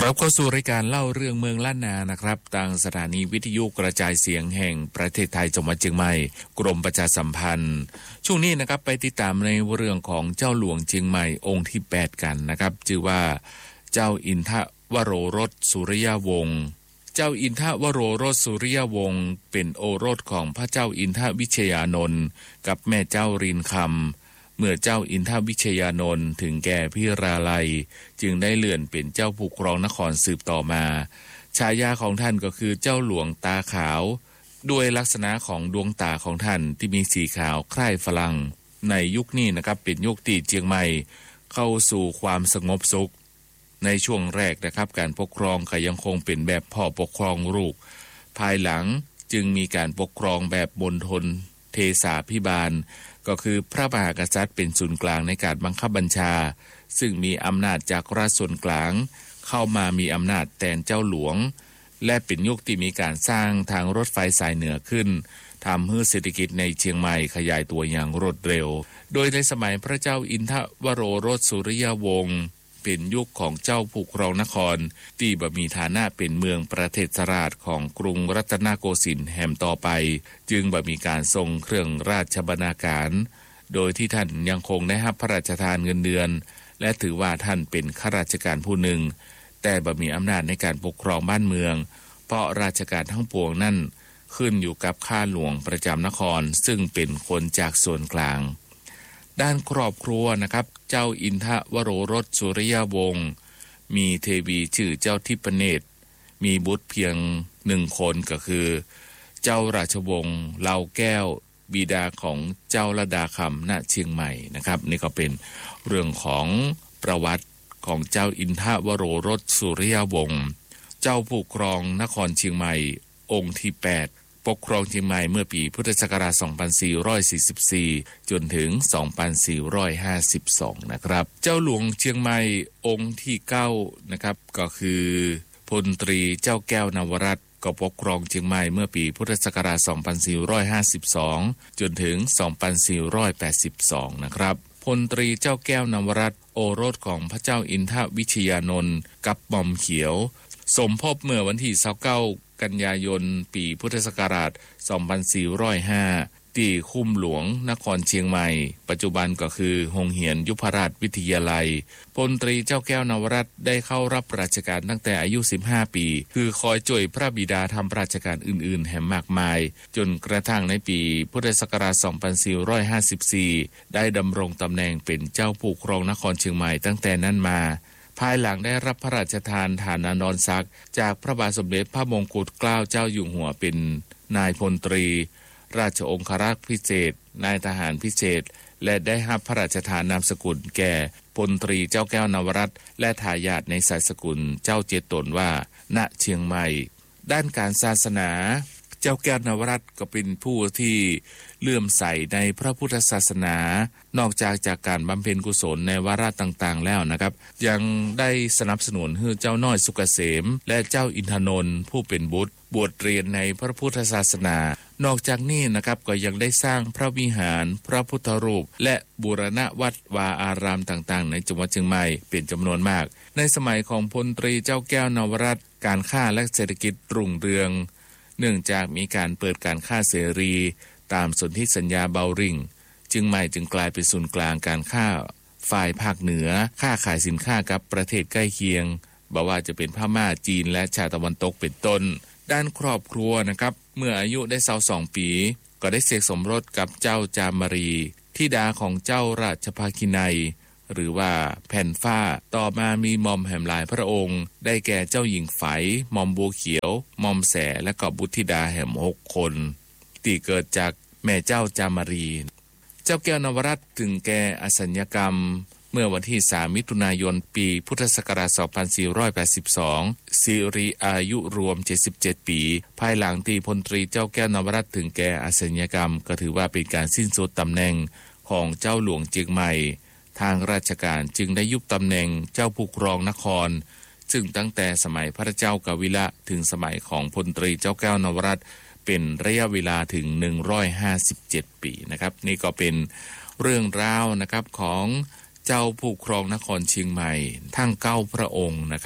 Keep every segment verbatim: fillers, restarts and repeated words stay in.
รับเข้าสู่รายการเล่าเรื่องเมืองล้านนานะครับทางสถานีวิทยุกระจายเสียงแห่งประเทศไทยจังหวัดเชียงใหม่กรมประชาสัมพันธ์ช่วงนี้นะครับไปติดตามในเรื่องของเจ้าหลวงเชียงใหม่องค์ที่แปดกันนะครับชื่อว่าเจ้าอินทวโรรสสุริยวงศ์เจ้าอินทวโรรสสุริยวงศ์เป็นโอรสของพระเจ้าอินทวิชยานนท์กับแม่เจ้ารินคำเมื่อเจ้าอินทวิชยานนท์ถึงแก่พิราลัยจึงได้เลื่อนเป็นเจ้าผู้ครองนครสืบต่อมาฉายาของท่านก็คือเจ้าหลวงตาขาวด้วยลักษณะของดวงตาของท่านที่มีสีขาวคล้ายฝรั่งในยุคนี้นะครับเป็นยุคที่เชียงใหม่เข้าสู่ความสงบสุขในช่วงแรกนะครับการปกครองก็ยังคงเป็นแบบพ่อปกครองลูกภายหลังจึงมีการปกครองแบบมณฑลเทสาภิบาลก็คือพระมหากษัตริย์เป็นศูนย์กลางในการบังคับบัญชาซึ่งมีอำนาจจากรัฐส่วนกลางเข้ามามีอำนาจแทนเจ้าหลวงและเป็นยุคที่มีการสร้างทางรถไฟสายเหนือขึ้นทำให้เศรษฐกิจในเชียงใหม่ขยายตัวอย่างรวดเร็วโดยในสมัยพระเจ้าอินทวโรรสสุริยวงศ์เป็นยุคของเจ้าผู้ครองนครที่บ่มีฐานะเป็นเมืองประเทศราชของกรุงรัตนโกสินทร์แห่งต่อไปจึงบ่มีการทรงเครื่องราชบรรณาการโดยที่ท่านยังคงได้รับพระราชทานเงินเดือนและถือว่าท่านเป็นข้าราชการผู้หนึ่งแต่บ่มีอำนาจในการปกครองบ้านเมืองเพราะราชการทั้งปวงนั่นขึ้นอยู่กับข้าหลวงประจำนครซึ่งเป็นคนจากส่วนกลางด้านครอบครัวนะครับเจ้าอินทวโรรสสุริยวงศ์มีเทวีชื่อเจ้าทิพเนตรมีบุตรเพียงหนึ่งคนก็คือเจ้าราชวงศ์เหล่าแก้วบิดาของเจ้าระดาคำณเชียงใหม่นะครับนี่ก็เป็นเรื่องของประวัติของเจ้าอินทวโรรสสุริยวงศ์เจ้าผู้ครองนครเชียงใหม่องค์ที่แปดปกครองเชียงใหม่เมื่อปีพุทธศักราชสองพันสี่ร้อยสี่สิบสี่จนถึงสองพันสี่ร้อยห้าสิบสองนะครับเจ้าหลวงเชียงใหม่องค์ที่เก้านะครับก็คือพลตรีเจ้าแก้วนวรัตน์ก็ปกครองเชียงใหม่เมื่อปีพุทธศักราชสองพันสี่ร้อยห้าสิบสองจนถึงสองพันสี่ร้อยแปดสิบสองนะครับพลตรีเจ้าแก้วนวรัตน์โอรสของพระเจ้าอินทวิชยานนท์กับหม่อมเขียวสมภพเมื่อวันที่ยี่สิบเก้ากันยายนปีพุทธศักราชสองพันสี่ร้อยห้าที่คุ้มหลวงนครเชียงใหม่ปัจจุบันก็คือโรงเรียนยุพราชวิทยาลัยพลตรีเจ้าแก้วนวรัตน์ได้เข้ารับราชการตั้งแต่อายุสิบห้าปีคือคอยช่วยพระบิดาทำราชการอื่นๆแห่งมากมายจนกระทั่งในปีพุทธศักราชสองพันสี่ร้อยห้าสิบสี่ได้ดำรงตำแหน่งเป็นเจ้าผู้ครองนครเชียงใหม่ตั้งแต่นั้นมาภายหลังได้รับพระราชทานฐานันดรศักดิ์จากพระบาทสมเด็จพระมงกุฎเกล้าเจ้าอยู่หัวเป็นนายพลตรีราชองครักษ์พิเศษนายทหารพิเศษและได้รับพระราชทานนามสกุลแก่พลตรีเจ้าแก้วนวรัตน์และทายาทในสายสกุลเจ้าเจตนว่าณเชียงใหม่ด้านการศาสนาเจ้าแก้วนวรัตน์ก็เป็นผู้ที่เลื่อมใสในพระพุทธศาสนานอกจากจากการบำเพ็ญกุศลในวาระต่างๆแล้วนะครับยังได้สนับสนุนให้เจ้าน้อยสุกเกษมและเจ้าอินทนนท์ผู้เป็นบุตรบวชเรียนในพระพุทธศาสนานอกจากนี้นะครับก็ยังได้สร้างพระวิหารพระพุทธรูปและบูรณะวัดวาอารามต่างๆในจังหวัดเชียงใหม่เป็นจำนวนมากในสมัยของพลตรีเจ้าแก้วนวรัตน์การค้าและเศรษฐกิจรุ่งเรืองเนื่องจากมีการเปิดการค้าเสรีตามสนธิสัญญาเบาริ่งจึงใหม่จึงกลายเป็นศูนย์กลางการค้าฝ่ายภาคเหนือค้าขายสินค้ากับประเทศใกล้เคียงบ่ว่าจะเป็นพม่าจีนและชาติตะวันตกเป็นต้นด้านครอบครัวนะครับเมื่ออายุได้ยี่สิบสองปีก็ได้เสกสมรสกับเจ้าจามรีธิดาของเจ้าราชภาคินัยหรือว่าแผ่นฟ้าต่อมามีหม่อมแห่มหลายพระองค์ได้แก่เจ้าหญิงไฝหม่อมบัวเขียวหม่อมแสและก็บุตรธิดาแห่มหกคนที่เกิดจากแม่เจ้าจามรีเจ้าแก้วนวรัตน์ถึงแก่อสัญญกรรมเมื่อวันที่สามมิถุนายนปีพุทธศักราชสองพันสี่ร้อยแปดสิบสองสิริอายุรวมเจ็ดสิบเจ็ดปีภายหลังที่พลตรีเจ้าแก้วนวรัตน์ถึงแก่อสัญญกรรมก็ถือว่าเป็นการสิ้นสุดตำแหน่งของเจ้าหลวงเชียงใหม่ทางราชการจึงได้ยุบตำแหน่งเจ้าผู้ครองนครซึ่งตั้งแต่สมัยพระเจ้ากวิละถึงสมัยของพลตรีเจ้าแก้วนวรัตน์เป็นระยะเวลาถึงหนึ่งร้อยห้าสิบเจ็ดปีนะครับนี่ก็เป็นเรื่องราวนะครับของเจ้าผู้ครองนครเชียงใหม่ทั้งเก้าพระองค์นะครับ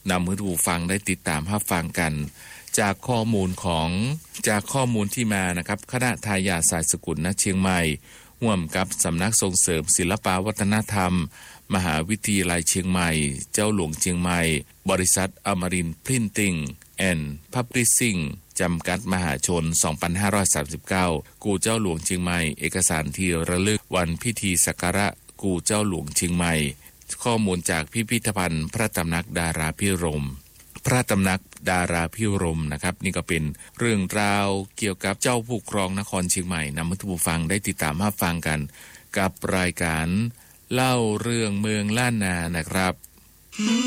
นำให้ผู้ฟังได้ติดตามรับฟังกันจากข้อมูลของจากข้อมูลที่มานะครับคณะทายาทสายสกุลณเชียงใหม่ร่วมกับสำนักส่งเสริมศิลปวัฒนธรรมมหาวิทยาลัยเชียงใหม่เจ้าหลวงเชียงใหม่บริษัทอมรินทร์พรินติ้งแอนด์พับลิชชิ่งจำกัดมหาชนสองพันห้าร้อยสามสิบเก้ากู่เจ้าหลวงเชียงใหม่เอกสารที่ระลึกวันพิธีสักการะกู่เจ้าหลวงเชียงใหม่ข้อมูลจากพิพิธภัณฑ์พระตำหนักดาราพิรมพระตำหนักดาราพิรมนะครับนี่ก็เป็นเรื่องราวเกี่ยวกับเจ้าผู้ครองนครเชียงใหม่นำมาให้ผู้ฟังได้ติดตามรับฟังกันกับรายการเล่าเรื่องเมืองล้านนานะครับ